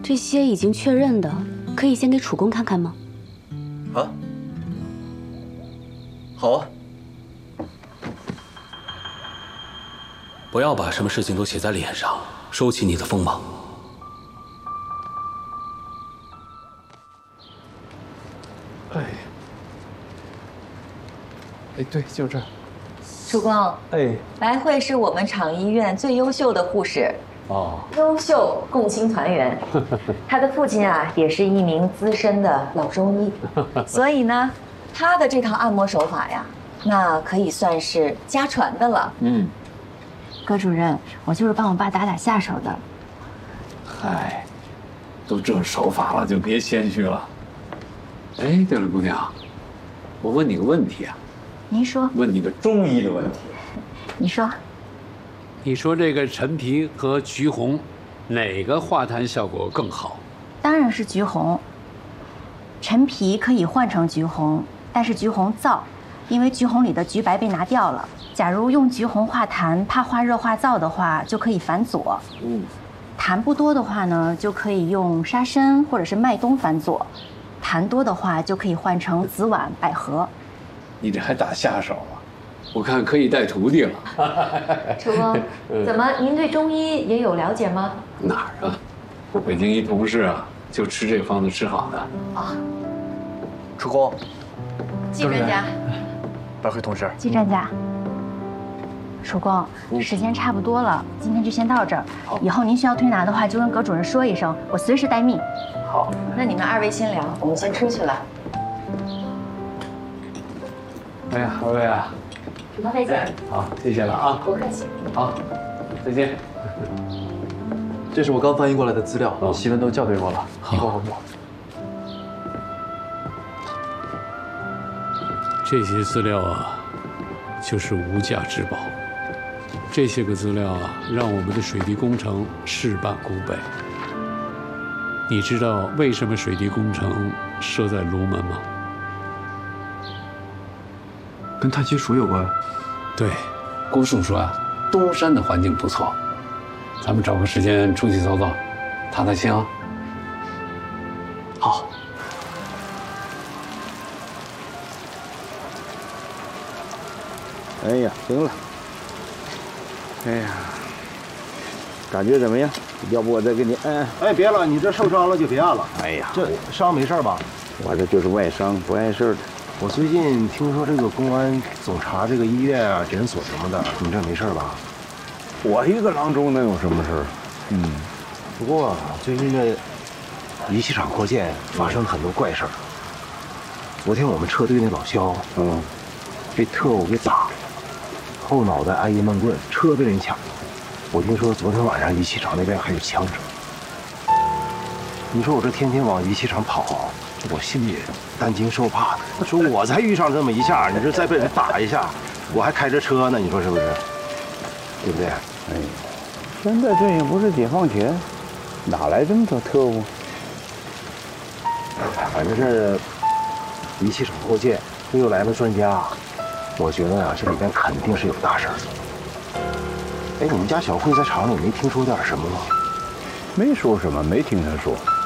这些已经确认的，可以先给楚公看看吗？ 啊，好啊。 不要把什么事情都写在脸上，收起你的锋芒。 哎，对，就这儿。 曙光， 哎， 来慧是我们厂医院最优秀的护士。 哦， 优秀共青团员，他的父亲啊也是一名资深的老中医，所以呢，他的这套按摩手法呀，那可以算是家传的了。 葛主任，我就是帮我爸打打下手的。 嗨，都这手法了，就别谦虚了。哎，对了，姑娘，我问你个问题啊。 您说。 问你个中医的问题。 你说。 你说这个陈皮和橘红，哪个化痰效果更好？ 当然是橘红。陈皮可以换成橘红，但是橘红燥，因为橘红里的橘白被拿掉了。假如用橘红化痰，怕化热化燥的话，就可以反左。痰不多的话呢，就可以用沙参或者是麦冬反左；痰多的话，就可以换成紫菀、百合。 你这还打下手啊？我看可以带徒弟了。 楚公，怎么您对中医也有了解吗？ 哪儿啊？我北京一同事啊，就吃这方子吃好的。 啊， 楚公， 季专家， 白慧同志， 季专家，曙光，时间差不多了，今天就先到这儿。以后您需要推拿的话，就跟葛主任说一声，我随时待命。 好，那你们二位先聊，我们先出去了。 哎呀，二位啊， 再见。 好，谢谢了啊。 不客气。 好，再见。 这是我刚翻译过来的资料，细文都校对过了，一会儿回复。 这些资料啊，就是无价之宝。这些个资料啊，让我们的水利工程事半功倍。你知道为什么水利工程设在卢门吗？ 跟太极蜀有关。 对，郭叔说啊，东山的环境不错，咱们找个时间出去走走，踏踏青。 好。 哎呀，行了。哎呀，感觉怎么样？要不我再给你按？ 哎，别了，你这受伤了就别按了。 哎呀， 这伤没事吧？ 我这就是外伤，不碍事的。 我最近听说这个公安总查这个医院啊、诊所什么的，你这没事吧？ 我一个郎中能有什么事？ 不过最近这仪器厂扩建发生很多怪事儿。昨天我们车队那老肖，被特务给打了，后脑袋挨一闷棍，车被人抢了。我听说昨天晚上仪器厂那边还有枪声。你说我这天天往仪器厂跑，我心里担惊受怕的。说我才遇上这么一下，你说再被人打一下，我还开着车呢，你说是不是？对不对？ 哎，现在这也不是解放前，哪来这么多特务？ 反正是仪器厂扩建，又来了专家，我觉得啊，这里边肯定是有大事儿。哎，你们家小慧在厂里没听说点什么吗？ 没说什么，没听他说。